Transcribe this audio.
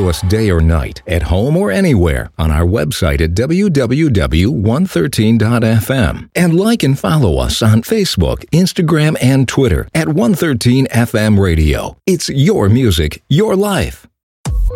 to us day or night, at home or anywhere, on our website at www.113.fm. And like and follow us on Facebook, Instagram, and Twitter at 113 FM Radio. It's your music, your life.